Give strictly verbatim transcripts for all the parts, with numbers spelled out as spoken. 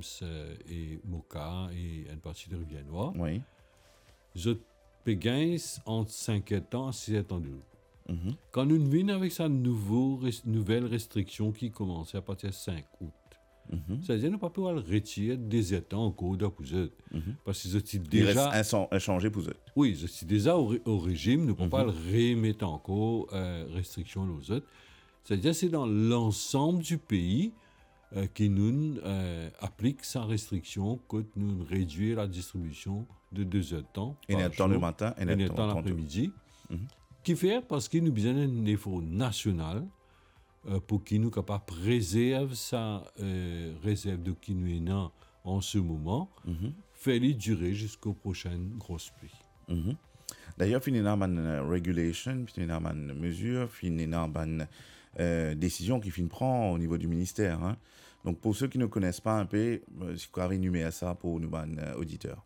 euh, et Moka et une partie de Rivière-Noire. Oui. Je pégains entre cinq ans et six ans de l'eau. Mhm. Quand nous venons avec sa nouveau, res- nouvelle restriction qui commençait à partir du cinq août, Mhm. c'est-à-dire nous ne pouvons pas le retirer des états encore d'apousette. Mhm. Parce que je suis Il reste déjà... insan- inchangé pour eux. Oui, je suis déjà au, ré- au régime, nous ne pouvons Mhm. pas le remettre encore euh, restriction aux autres. C'est-à-dire c'est dans l'ensemble du pays euh, qui nous euh, applique sa restriction que nous réduisons la distribution de deux heures de temps Il y a par un temps le jour, matin et et un un temps temps trente. l'après-midi. Mhm. Qui fait parce qu'il nous a besoin d'un effort national euh, pour qu'il nous capable de préserver sa euh, réserve de qui nous est là en ce moment, Mhm. faire-les durer jusqu'aux prochaines grosses pluies. Mhm. D'ailleurs, il y a une regulation, il y a une mesure, il y a une euh, décision qui fin prend au niveau du ministère. Hein. Donc, pour ceux qui ne connaissent pas un peu, euh, si vous pouvez résumer ça pour nos euh, auditeurs.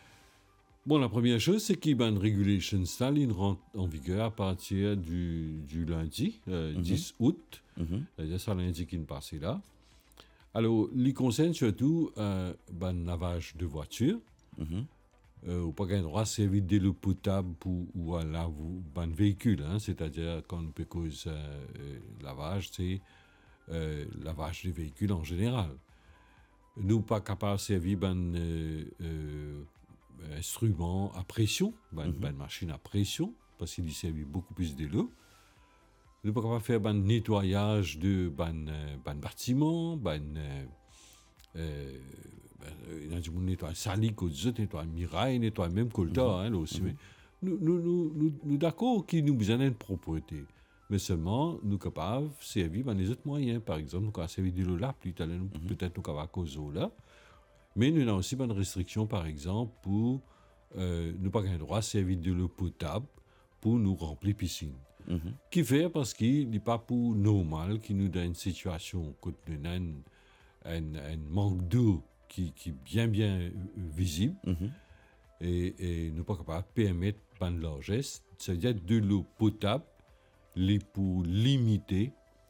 Bon, la première chose, c'est qu'il y a une regulation, ça, il rentre en vigueur à partir du, du lundi, euh, Mhm. dix août. Mhm. C'est-à-dire, ça lundi qui est passé là. Alors, il concerne surtout euh, ben, lavage de voitures. Mhm. Euh, ou pas qu'un droit à servir de l'eau potable pour ou à laver un véhicule, hein, c'est-à-dire quand on peut cause euh, euh, lavage, c'est euh, lavage des véhicules en général. Nous pas capables de servir un euh, euh, instrument à pression, une Mhm. machine à pression, parce qu'il y servait beaucoup plus de l'eau. Nous pas capables de faire un nettoyage de ban euh, ban bâtiment, ban euh, euh, il y a du monde nettoie sali, autres nettoie miraille, nettoie même colta, hein, là aussi. Mais nous, nous, nous, nous, nous d'accord qu'il nous besoin d'une propreté. Mais seulement, nous capables de servir ben, les autres moyens. Par exemple, nous capables de servir de l'eau là, plus tard, nous, peut-être nous capables de causer là. Mais nous avons aussi une restriction, par exemple, pour euh, nous pas le droit de servir de l'eau potable pour nous remplir piscine. Mhm. Qui fait parce qu'il n'est pas pour normal, qui nous donne une situation où nous avons un, un manque d'eau qui, qui est bien, bien euh, visible Mhm. et, et nous pas capable de permettre de largesse, c'est-à-dire de l'eau potable les pour limiter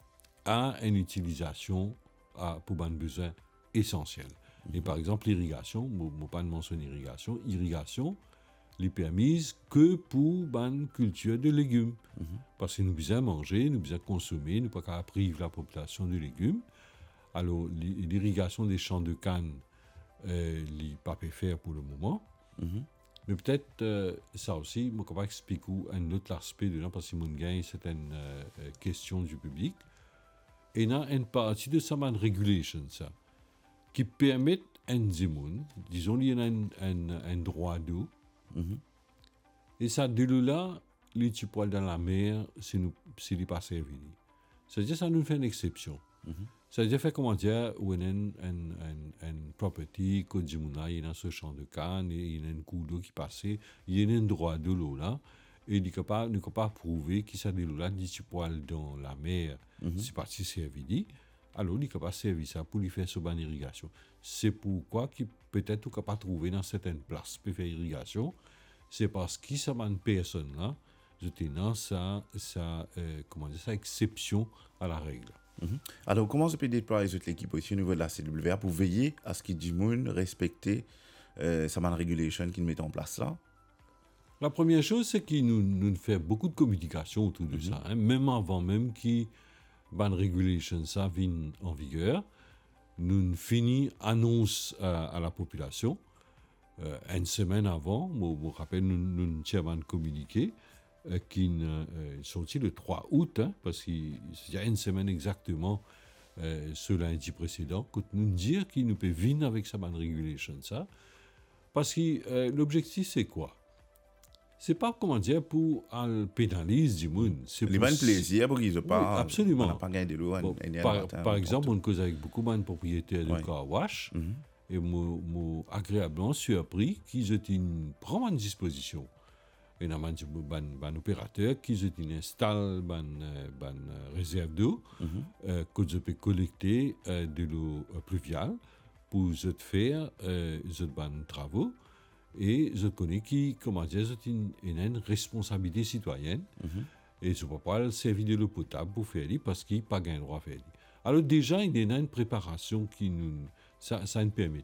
à une utilisation à, pour un besoin essentiel. Et par exemple, l'irrigation, je ne vais pas mentionner irrigation, irrigation n'est permise que pour une culture de légumes. Mhm. Parce que nous besoin manger, nous besoin consommer, nous pas capable priver la population de légumes. Alors, l'irrigation des champs de canne, euh, n'est pas pu faire pour le moment. Mhm. Mais peut-être, euh, ça aussi, je vais expliquer un autre aspect de là, parce que mon gain, c'est une euh, question du public. Et il y a une partie de ça, une regulation, ça, qui permet à un zimoun, disons, il y a un, un, un droit d'eau, Mhm. et ça, de l'eau-là, les petits poils dans la mer, c'est nous, c'est les pas servi. C'est-à-dire, ça nous fait une exception. Mhm. C'est-à-dire, fait comment dire, où il y a une, une, une, une property, que Djimouna, il y a ce champ de canne, il y a une coup d'eau qui passe, il y a un droit de l'eau là, et il n'est capable, il n'est capable de prouver qu'il s'est de l'eau là, des petits poils dans la mer, Mhm. c'est parti servi. Alors, il est capable de servir ça pour lui faire ce ban irrigation. C'est pourquoi qu'il peut-être capable de trouver dans certaines places pour faire irrigation. C'est parce qu'il s'est une personne là, je tenais ça, ça, euh, comment dire, ça exception à la règle. Mhm. Alors, comment se peut déployer toute l'équipe aussi au niveau de la C W A pour veiller à ce qu'il y ait du monde respecter euh, sa man regulation qu'ils mettent en place là? La première chose, c'est qu'il nous, nous fait beaucoup de communication autour de Mhm. ça, hein, même avant même que ban regulation ça vienne en vigueur. Nous fini annonce à, à la population euh, une semaine avant. Je me rappelle, nous nous avons un communiqué euh, qui euh, est sorti le trois août, hein, parce qu'il y a une semaine exactement euh, ce lundi précédent, que nous dire qu'il nous peut venir avec sa ban regulation ça, parce que euh, l'objectif c'est quoi? C'est pas, comment dire, pour euh, pénaliser du monde. C'est Il y pour a un plaisir pour qu'ils aient pas. Oui, absolument. On n'a pas gagné de l'eau. Bon, un- un- par, un matin, par n'importe exemple, où. on cause avec beaucoup de propriétaires de Ouais. car wash Mhm. et moi agréablement surpris qu'ils aient une prendre en disposition. Et nous avons un opérateur qui installe une réserve d'eau Mhm. euh, que je peux collecter euh, de l'eau euh, pluviale pour je faire euh, je ban travaux. Et je connais qui, comment dire, c'est une, une responsabilité citoyenne. Mhm. Et je ne peux pas servir de l'eau potable pour faire ça parce qu'il n'a pas de droit à faire ça. Alors déjà, il y a une préparation qui nous... ça, ça a un permis.